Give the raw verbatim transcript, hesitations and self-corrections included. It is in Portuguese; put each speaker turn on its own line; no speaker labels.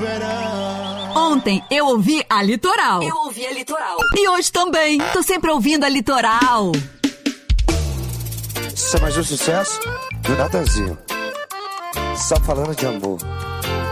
verão.
Ontem eu ouvi a Litoral.
Eu ouvi a Litoral.
E hoje também. Tô sempre ouvindo a Litoral.
Isso é mais um sucesso do Natanzinho. Só falando de amor.